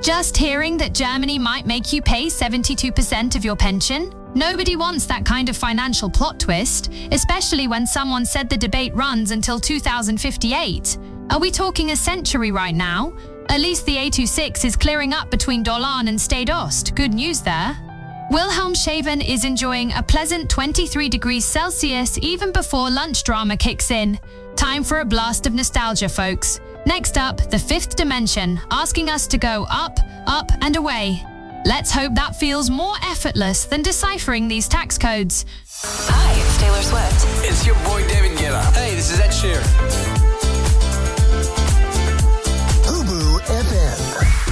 Just hearing that Germany might make you pay 72% of your pension? Nobody wants that kind of financial plot twist, especially when someone said the debate runs until 2058. Are we talking a century right now? At least the A26 is clearing up between Dolan and Stade Ost. Good news there. Wilhelmshaven is enjoying a pleasant 23 degrees Celsius even before lunch drama kicks in. Time for a blast of nostalgia, folks. Next up, the fifth dimension, asking us to go up, up, and away. Let's hope that feels more effortless than deciphering these tax codes. Hi, it's Taylor Swift. It's your boy David Guetta. Hey, this is Ed Sheeran. Ubu FM.